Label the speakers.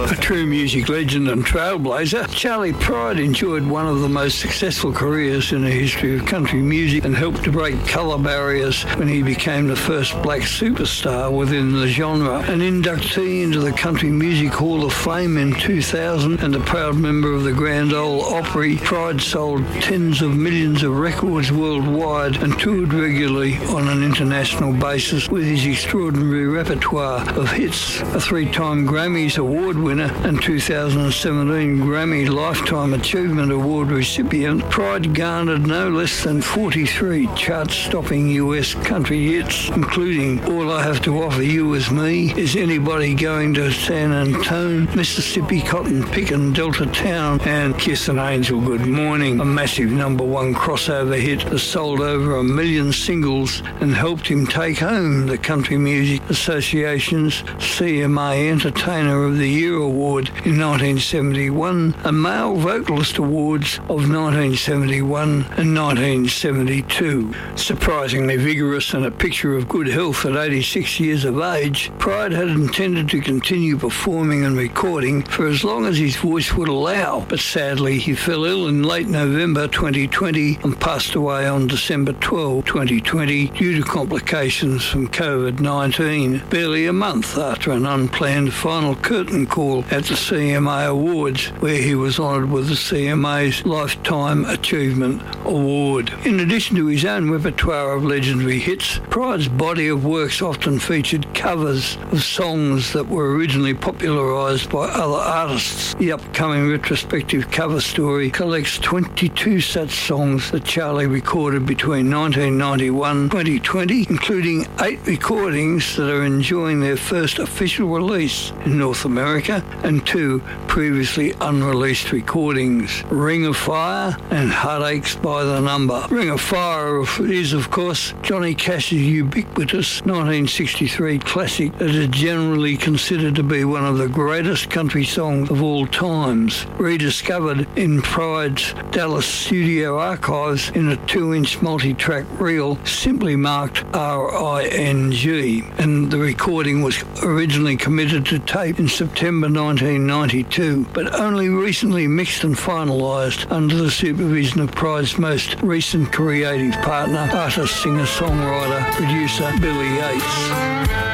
Speaker 1: A true music legend and trailblazer, Charley Pride enjoyed one of the most successful careers in the history of country music and helped to break colour barriers when he became the first black superstar within the genre. An inductee into the Country Music Hall of Fame in 2000 and a proud member of the Grand Ole Opry, Pride sold tens of millions of records worldwide and toured regularly on an international basis with his extraordinary repertoire of hits. A three-time Grammys Award winner and 2017 Grammy Lifetime Achievement Award recipient, Pride garnered no less than 43 chart-stopping US country hits, including All I Have to Offer You Is Me, Is Anybody Going to San Antone, Mississippi Cotton Pickin' Delta Town, and Kiss an Angel Good Morning, a massive #1 crossover hit that sold over 1 million singles and helped him take home the Country Music Association's CMA Entertainer of the Year Award in 1971, and Male Vocalist Awards of 1971 and 1972. Surprisingly vigorous and a picture of good health at 86 years of age, Pride had intended to continue performing and recording for as long as his voice would allow, but sadly he fell ill in late November 2020 and passed away on December 12, 2020 due to complications from COVID-19, barely a month after an unplanned final curtain call at the CMA Awards, where he was honoured with the CMA's Lifetime Achievement Award. In addition to his own repertoire of legendary hits, Pride's body of works often featured covers of songs that were originally popularised by other artists. The upcoming retrospective cover story collects 22 such songs that Charley recorded between 1991 and 2020, including 8 recordings that are enjoying their first official release in North America and 2 previously unreleased recordings, Ring of Fire and Heartaches by the Number. Ring of Fire is, of course, Johnny Cash's ubiquitous 1963 classic that is generally considered to be one of the greatest country songs of all times. Rediscovered in Pride's Dallas studio archives in a 2-inch multi-track reel simply marked RING, and the recording was originally committed to tape in September 1992, but only recently mixed and finalised under the supervision of Pride's most recent creative partner, artist, singer-songwriter, producer Billy Yates.